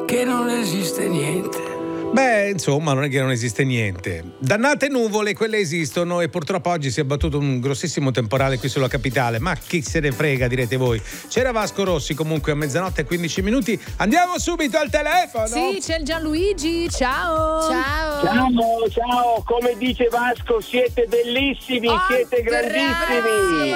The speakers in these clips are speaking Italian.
che non esiste niente. Beh, insomma, non è che non esiste niente. Dannate nuvole, quelle esistono, e purtroppo oggi si è abbattuto un grossissimo temporale qui sulla capitale. Ma chi se ne frega, direte voi. C'era Vasco Rossi comunque a 00:15. Andiamo subito al telefono. Sì, c'è il Gianluigi, ciao. Ciao, come dice Vasco, siete bellissimi, siete grandissimi.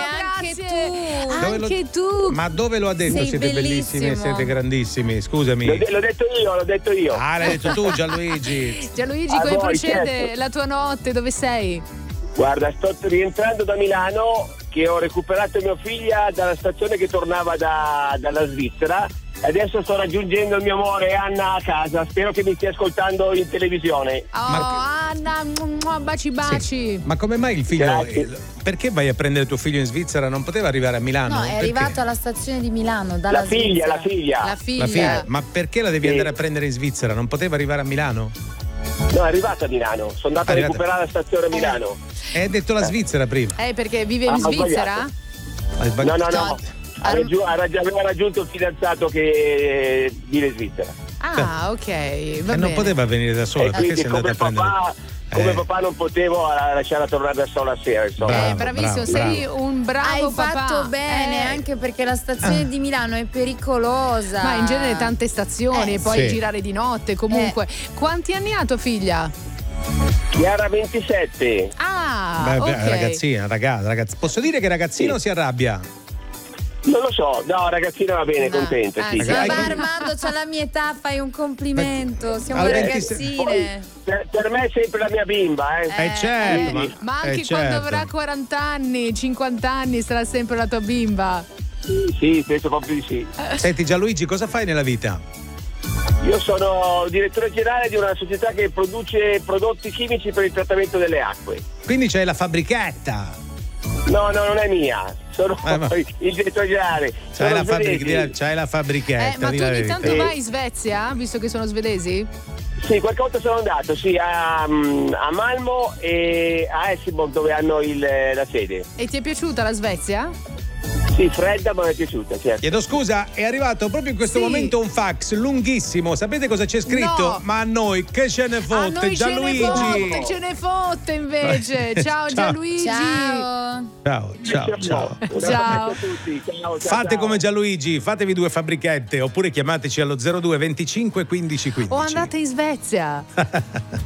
Anche tu. Ma dove lo ha detto? Sei siete bellissimi e siete grandissimi, scusami. L'ho detto io. Ah, l'hai detto tu, Gianluigi. Gianluigi, A come voi, procede certo. la tua notte? Dove sei? Guarda, sto rientrando da Milano, che ho recuperato mia figlia dalla stazione che tornava dalla Svizzera. Adesso sto raggiungendo il mio amore Anna a casa, spero che mi stia ascoltando in televisione. Anna, baci. Sì. Ma come mai il figlio? Grazie. Perché vai a prendere tuo figlio in Svizzera? Non poteva arrivare a Milano? No, è Perché? arrivato alla stazione di Milano dalla La figlia. La figlia. La figlia. Ma perché la devi Sì. andare a prendere in Svizzera? Non poteva arrivare a Milano? No, è arrivata a Milano, sono andato a recuperare la stazione a Milano. Hai detto la Svizzera prima. Perché vive in ho Svizzera? Hai sbagliato. No. Aveva raggiunto il fidanzato che vive in Svizzera. Ah, ok, va E bene. non poteva venire da sola, E perché quindi sei andata a prendere? come papà non potevo lasciarla tornare da sola a sera, insomma. Bravissimo, bravo. sei un bravo Hai papà. fatto bene, anche perché la stazione di Milano è pericolosa. Ma in genere tante stazioni, e poi sì. girare di notte comunque. Quanti anni ha tua figlia? Chiara 27. Ah, Beh, ok. ragazzina, ragazzi. Posso dire che ragazzino si arrabbia? Non lo so, no, ragazzina va bene, No. contenta, sì. Sì, Ma Hai- Armando, c'ha la mia età, fai un complimento. Siamo Allora, ragazzine. Per me è sempre la mia bimba, Certo, Ma anche quando certo. avrà 40 anni, 50 anni, sarà sempre la tua bimba. Sì, penso proprio di sì. Senti Gianluigi, cosa fai nella vita? Io sono direttore generale di una società che produce prodotti chimici per il trattamento delle acque. Quindi c'hai la fabbrichetta. No, non è mia, sono ma- il direttore generale. C'hai Sono la, c'hai la fabbrichetta. Ma di tu la ogni verità. tanto vai in Svezia, visto che sono svedesi? Sì, qualche volta sono andato, sì, a Malmo e a Helsingborg, dove hanno la sede. E ti è piaciuta la Svezia? Sì, fredda, ma mi è piaciuta, certo. Chiedo scusa, è arrivato proprio in questo Sì. momento un fax lunghissimo. Sapete cosa c'è scritto? No. Ma a noi che ce ne A fotte, noi Gianluigi. ce ne fotte invece. Ciao Ciao. Gianluigi. Ciao. Ciao. Ciao. Ciao. A tutti. Ciao. Fate come Gianluigi, fatevi 2 fabbrichette oppure chiamateci allo 02 25 15 15. O andate in Svezia.